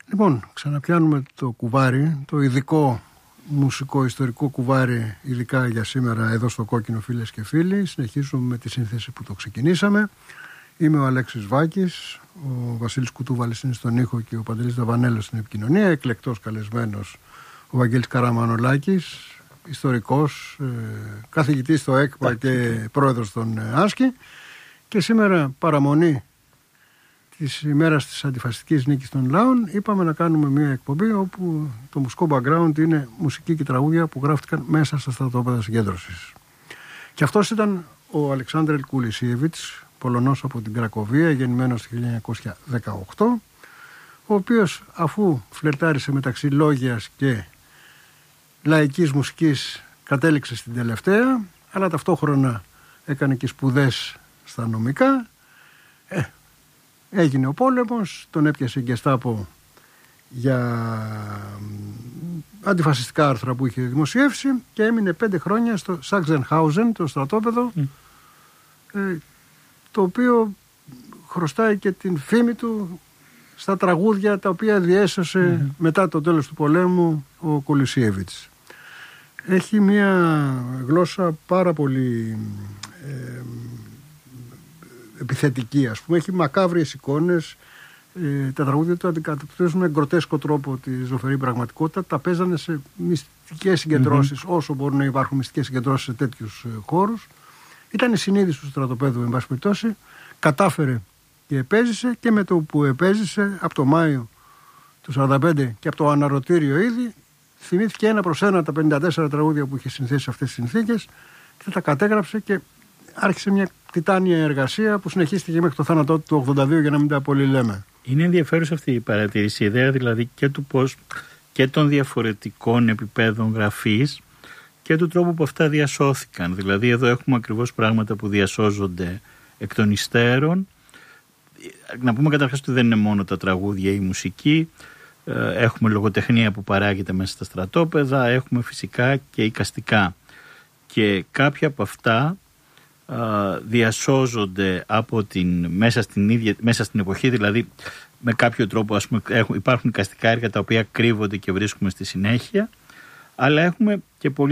Λοιπόν, ξαναπιάνουμε το κουβάρι, το ειδικό μουσικό ιστορικό κουβάρι, ειδικά για σήμερα εδώ στο Κόκκινο, φίλες και φίλοι. Συνεχίζουμε με τη σύνθεση που το ξεκινήσαμε. Είμαι ο Αλέξης Βάκης, ο Βασίλης Κουτούβαλης είναι στον ήχο και ο Παντελής Δαβανέλος στην επικοινωνία. Εκλεκτός καλεσμένος ο Βαγγέλης Καραμανολάκης, ιστορικός, καθηγητής στο ΕΚΠΑ και πρόεδρος των Άσκη. Και σήμερα, παραμονή της ημέρας της αντιφασιστικής νίκης των λαών, είπαμε να κάνουμε μια εκπομπή όπου το μουσικό background είναι μουσική και τραγούδια που γράφτηκαν μέσα στα στρατόπεδα συγκέντρωσης. Και αυτός ήταν ο Αλεξάνδρελ Κουλισίεβιτς, Πολωνός από την Κρακοβία, γεννημένος το 1918, ο οποίος, αφού φλερτάρισε μεταξύ λόγιας και λαϊκής μουσικής, κατέληξε στην τελευταία, αλλά ταυτόχρονα έκανε και σπουδές στα νομικά. Έγινε ο πόλεμος, τον έπιασε η Γκεστάπο για αντιφασιστικά άρθρα που είχε δημοσιεύσει και έμεινε 5 χρόνια στο Σάξενχάουζεν, το στρατόπεδο, το οποίο χρωστάει και την φήμη του στα τραγούδια τα οποία διέσωσε μετά το τέλος του πολέμου ο Κουλισίεβιτς. Έχει μια γλώσσα πάρα πολύ επιθετική, ας πούμε. Έχει μακάβριες εικόνες. Τα τραγούδια του αντικατοπτρίζουν με γκροτέσκο τρόπο τη ζωφερή πραγματικότητα. Τα παίζανε σε μυστικές συγκεντρώσεις, όσο μπορούν να υπάρχουν μυστικές συγκεντρώσεις σε τέτοιους χώρους. Ήταν η συνείδηση του στρατοπέδου, εν πάση περιπτώσει. Κατάφερε και επέζησε, και με το που επέζησε από το Μάιο του 1945 και από το αναρωτήριο ήδη, θυμήθηκε 1 προς 1 τα 54 τραγούδια που είχε συνθέσει σε αυτές τις συνθήκες και τα κατέγραψε και άρχισε μια τιτάνια εργασία που συνεχίστηκε μέχρι το θάνατό του 82, για να μην τα πολύ λέμε. Είναι ενδιαφέρουσα αυτή η παρατήρηση, η ιδέα δηλαδή και του πώς και των διαφορετικών επιπέδων γραφής και του τρόπου που αυτά διασώθηκαν. Δηλαδή εδώ έχουμε ακριβώς πράγματα που διασώζονται εκ των υστέρων. Να πούμε καταρχάς ότι δεν είναι μόνο τα τραγούδια ή η μουσική. Έχουμε λογοτεχνία που παράγεται μέσα στα στρατόπεδα, έχουμε φυσικά και εικαστικά. Και κάποια από αυτά διασώζονται από μέσα στην εποχή, δηλαδή με κάποιο τρόπο, ας πούμε, υπάρχουν εικαστικά έργα τα οποία κρύβονται και βρίσκουμε στη συνέχεια, αλλά έχουμε και πολύ